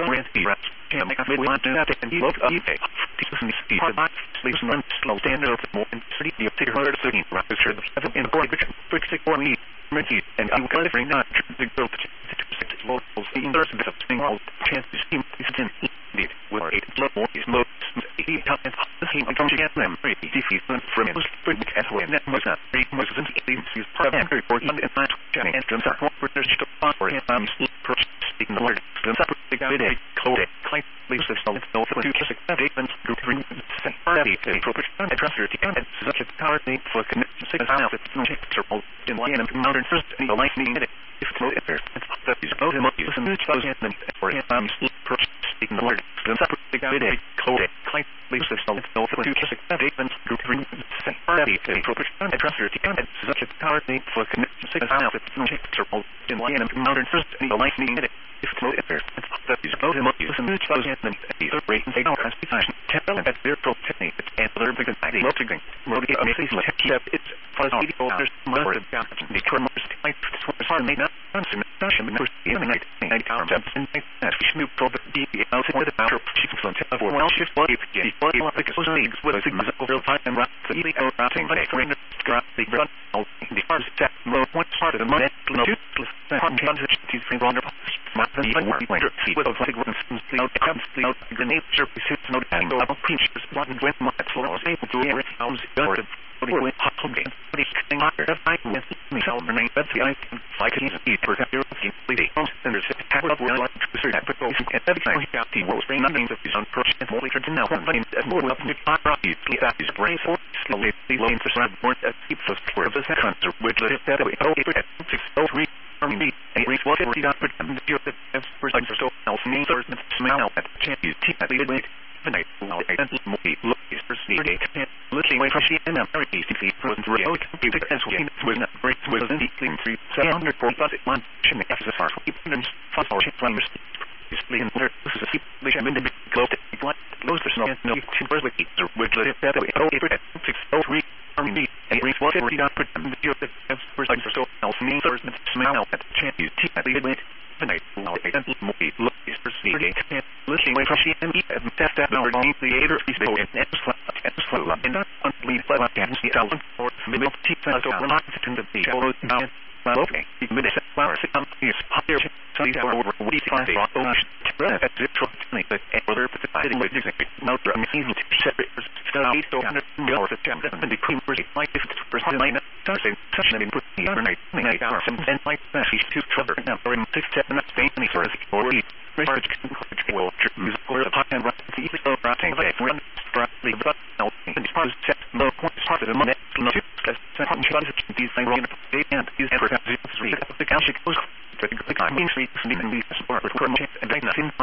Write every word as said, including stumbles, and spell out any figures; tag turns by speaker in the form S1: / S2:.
S1: rent the rest. Can make a bit want to that and you look up a this is the hard sleeps run slow standard of more than thirty the figure hundred thirteen rockets are the seven in four which fix it for me Mercy and I'm glad for not the girl to six locals in there's a bit of thing all chance to see is in indeed with eight low more is low eight times the same come to get them pretty defeat from it for the as well that was not very much than eight is part of every fourteen and nine and from that one for there's to for him I'm speaking the word the separate the guy they code it like leaves the solid no for two kiss a statement group three party a proportion address your team and such a power thing for connection six out of no circle in line and modern first the life needed it if no it there that is about him up you listen to and for him I'm speaking the word the separate the guy they code it like leaves the solid no for two kiss a statement group three party a proportion address your team and such a power thing for connection six out of no circle in line and modern first the life needed it if no it there that is about him up you listen to and the rate and take our constitution tell that their pro technique and other big idea multiple modi amazing step it's for the orders more of the commerce type was hard made up answer session number night night hour and that we should pro the out for the power chief from for well shift what if you what like so leagues with a signal over time and rock the illegal routing but for the graph the run the first step mode one part of the money no two from under smart the later with a flag runs out comes out the nature is no and level creatures one when much was able to hear it sounds good or with hot game but it's thing like that I with me so remain but the I can like it is for your completely and there's a pattern of real life to certain purpose and everything got the world brain names of his own project more later to now but in more up to property that is brain for slowly the lane to surround more that keeps us for the second with the that way oh six oh three me a race what we got for them the first time so else means there's no smell at chance you keep that lead wait the night well I don't movie look is first the day looking away from she and I'm very easy to from the real computer as well was not great was in the clean three seven hundred four plus it one should make S S R and fast or flames is playing there this is a keep the shaman to be close to like close to snow no two first like the with the that way oh six oh three me a race what we got for them the first time so else means there's no smell at chance you keep that lead wait the night well I don't movie look is first the day looking away from she and test that over the theater is the and that's slow and not unbelievable but can see out for middle teeth so we're not to the beach or down well okay the minute flowers come is higher so you over we find the ocean at the truck like the other but the fighting with music no drum season to separate so eight to one hundred dollars a jam and the cream pretty like fifty percent line touching touching in put the other night night hours and then like that she's too trouble now or in six seven not staying any sort of or eat research will music or the pot and run the easy slow rotting like run the but no the part set low point part of the money no two second chance these things wrong and is ever got three the couch goes to the guy means we sleep and we support with and